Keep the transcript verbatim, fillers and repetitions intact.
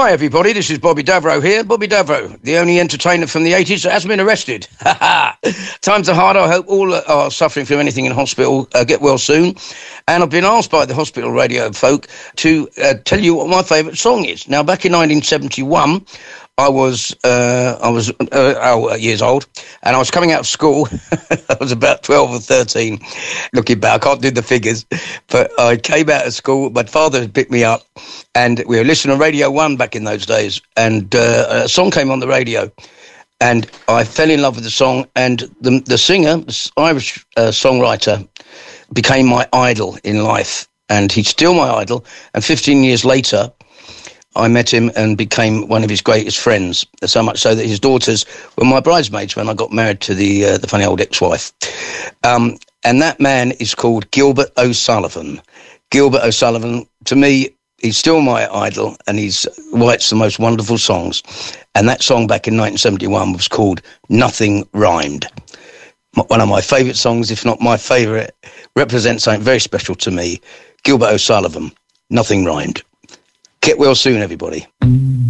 Hi everybody, this is Bobby Davro here. Bobby Davro, the only entertainer from the eighties that hasn't been arrested. Times are hard. I hope all that are suffering from anything in hospital uh, get well soon. And I've been asked by the hospital radio folk to uh, tell you what my favourite song is. Now, back in nineteen seventy-one, I was uh, I was uh, oh, years old, and I was coming out of school. I was about twelve or thirteen. Looking back, I can't do the figures, but I came out of school. My father had picked me up, and we were listening to Radio One back in those days. And uh, a song came on the radio, and I fell in love with the song. And the the singer, this Irish uh, songwriter, became my idol in life, and he's still my idol. And fifteen years later, I met him and became one of his greatest friends, so much so that his daughters were my bridesmaids when I got married to the uh, the funny old ex-wife. Um, and that man is called Gilbert O'Sullivan. Gilbert O'Sullivan, to me, he's still my idol, and he's writes the most wonderful songs. And that song back in nineteen seventy-one was called Nothing Rhymed. One of my favourite songs, if not my favourite, represents something very special to me. Gilbert O'Sullivan, Nothing Rhymed. Get well soon, everybody.